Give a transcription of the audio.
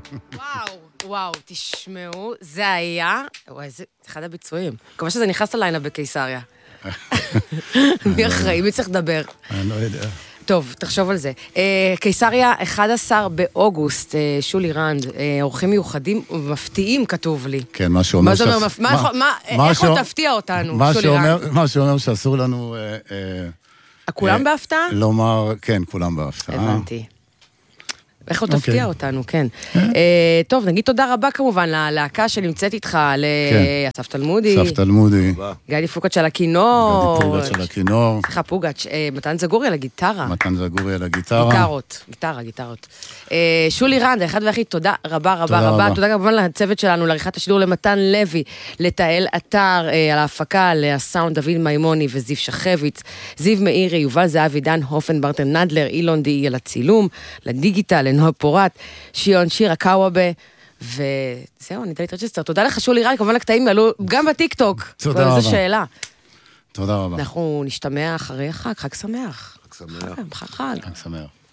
וואו, תשמעו, זה היה, וואי, זה אחד הביצועים. מקווה שזה נכנס לליינאפ בקיסריה. מי אחראי, מי צריך לדבר? אני לא יודע. טוב, תחשוב על זה. קיסריה, 11 באוגוסט, שולי רנד, אורחים מיוחדים ומפתיעים כתוב לי. כן, מה שאומר... איך עוד תפתיע אותנו, שולי רנד? מה שאומר שאסור לנו... כולם בהפתעה? לומר, כן, כולם בהפתעה. הבנתי. איך עוד תפתיע אותנו, כן. טוב, נגיד תודה רבה כמובן ללהקה שנמצאת איתך, לאסף תלמודי. אסף תלמודי. גדי פוגץ' על הכינור. גדי פוגץ' על הכינור. סליחה, פוגץ', מתן זגורי על הגיטרה. מתן זגורי על הגיטרה. גיטרות. שולי רנד, האחד והיחיד, תודה רבה רבה רבה. תודה כמובן לצוות שלנו, לעריכת השידור למתן לוי, לתאל אתר, על ההפקה, לסאונד דוד מימוני וזיו שחביץ, זיו מאירי, יובל זהבי, דן הופן, ברטן נדלר, אילון די על הצילום, לדיגיטל, לנועה פורט, שיון שירה קאוובה, וזהו, ניתן להתרצ'סטר. תודה לך שולי רנד, כמובן הקטעים עלו גם בטיקטוק. תודה רבה. זו שאלה. תודה רבה. אנחנו נשתמע אחרי החג, חג שמח. חג שמח. חג. חג שמח.